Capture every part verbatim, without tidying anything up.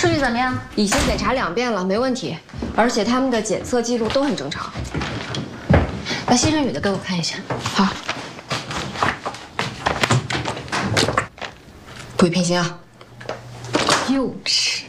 数据怎么样？ 已经检查两遍了，没问题，而且他们的检测记录都很正常。 把谢振宇的给我看一下。 好，不许偏心啊！ 幼稚。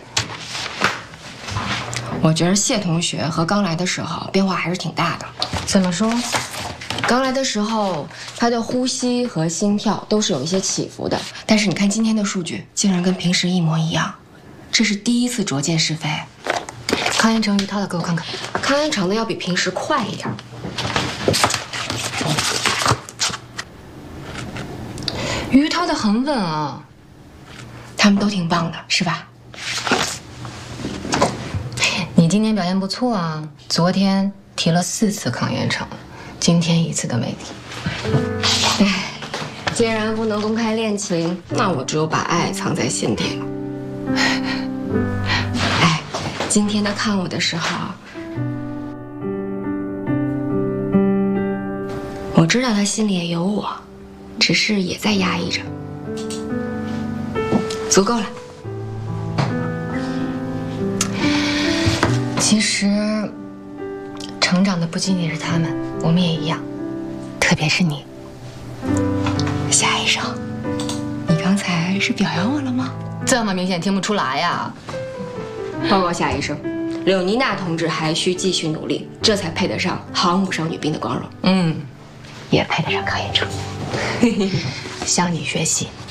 我觉得谢同学和刚来的时候变化还是挺大的。 怎么说？ 刚来的时候，他的呼吸和心跳都是有一些起伏的，但是你看今天的数据，竟然跟平时一模一样，这是第一次逐渐试飞。 康彦成、于涛的给我看看。 康彦成的要比平时快一点。 于涛的很稳啊， 他们都挺棒的，是吧？ 你今天表现不错啊，昨天提了四次康彦成，今天一次都没提。 唉，既然不能公开恋情，那我只有把爱藏在心底了。哎，今天他看我的时候，我知道他心里也有我，只是也在压抑着。足够了。 其实，成长的不仅仅是他们，我们也一样，特别是你。 夏医生，你刚才是表扬我了吗？ 这么明显听不出来呀？ 报告夏医生，柳妮娜同志还需继续努力，这才配得上航母上女兵的光荣。 嗯，也配得上康彦成。向你学习。